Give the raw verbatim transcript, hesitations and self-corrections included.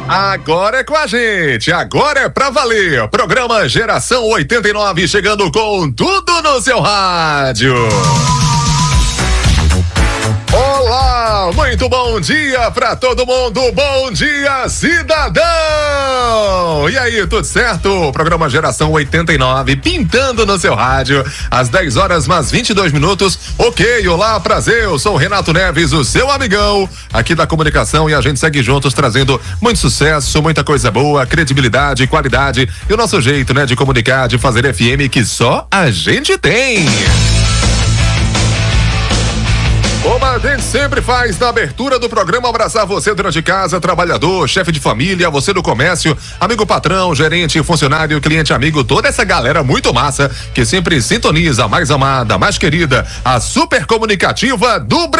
Agora é com a gente, agora é pra valer. Programa Geração oitenta e nove chegando com tudo no seu rádio. Olá, muito bom dia pra todo mundo, bom dia cidadão! E aí, tudo certo? Programa Geração oitenta e nove pintando no seu rádio, às dez horas mais vinte e dois minutos. Ok, olá, prazer, eu sou o Renato Neves, o seu amigão aqui da comunicação, e a gente segue juntos trazendo muito sucesso, muita coisa boa, credibilidade, qualidade e o nosso jeito, né, de comunicar, de fazer F M que só a gente tem. Como a gente sempre faz na abertura do programa, abraçar você dentro de casa, trabalhador, chefe de família, você do comércio, amigo patrão, gerente, funcionário, cliente amigo, toda essa galera muito massa que sempre sintoniza a mais amada, mais querida, a super comunicativa do Brasil.